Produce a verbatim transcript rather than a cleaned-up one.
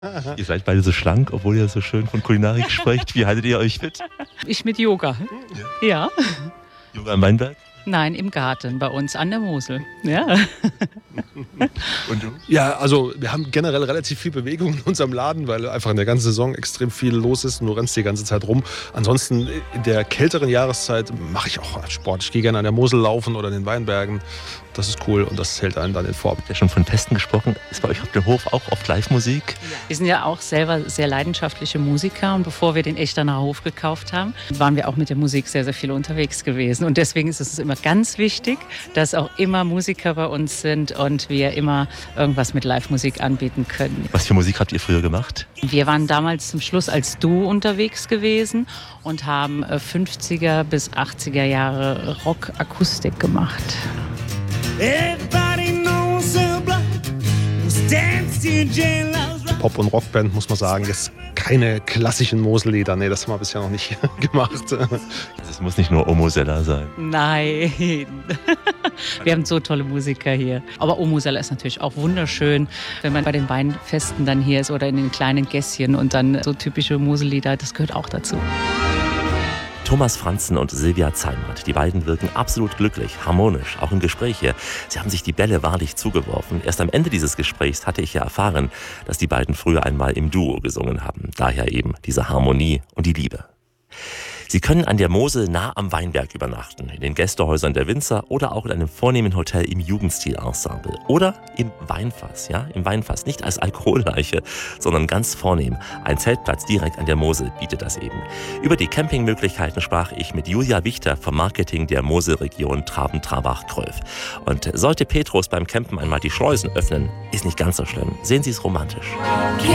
Ihr seid beide so schlank, obwohl ihr so schön von Kulinarik sprecht. Wie haltet ihr euch fit? Ich mit Yoga. Ja. ja. Yoga am Weinberg? Nein, im Garten bei uns an der Mosel. Ja. Und du? Ja, also wir haben generell relativ viel Bewegung in unserem Laden, weil einfach in der ganzen Saison extrem viel los ist und du rennst die ganze Zeit rum. Ansonsten in der kälteren Jahreszeit mache ich auch Sport. Ich gehe gerne an der Mosel laufen oder in den Weinbergen. Das ist cool und das hält einen dann in Form. Ja, schon von Festen gesprochen. Ist bei euch auf dem Hof auch oft Live-Musik? Wir sind ja auch selber sehr leidenschaftliche Musiker und bevor wir den Echtener Hof gekauft haben, waren wir auch mit der Musik sehr, sehr viel unterwegs gewesen. Und deswegen ist es immer ganz wichtig, dass auch immer Musiker bei uns sind und wir immer irgendwas mit Live-Musik anbieten können. Was für Musik habt ihr früher gemacht? Wir waren damals zum Schluss als Duo unterwegs gewesen und haben fünfziger bis achtziger Jahre Rock-Akustik gemacht. Pop- und Rockband, muss man sagen, jetzt keine klassischen Mosellieder. Nee, das haben wir bisher noch nicht gemacht. Es muss nicht nur O Mosella sein. Nein. Wir haben so tolle Musiker hier. Aber O Mosella ist natürlich auch wunderschön, wenn man bei den Weinfesten dann hier ist oder in den kleinen Gässchen und dann so typische Mosellieder, das gehört auch dazu. Thomas Franzen und Silvia Zeimert, die beiden wirken absolut glücklich, harmonisch, auch im Gespräch hier. Sie haben sich die Bälle wahrlich zugeworfen. Erst am Ende dieses Gesprächs hatte ich ja erfahren, dass die beiden früher einmal im Duo gesungen haben. Daher eben diese Harmonie und die Liebe. Sie können an der Mosel nah am Weinberg übernachten, in den Gästehäusern der Winzer oder auch in einem vornehmen Hotel im Jugendstil-Ensemble. Oder im Weinfass, ja, im Weinfass, nicht als Alkoholleiche, sondern ganz vornehm. Ein Zeltplatz direkt an der Mosel bietet das eben. Über die Campingmöglichkeiten sprach ich mit Julia Wichter vom Marketing der Moselregion Traben-Trarbach-Gröf. Und sollte Petrus beim Campen einmal die Schleusen öffnen, ist nicht ganz so schlimm. Sehen Sie es romantisch.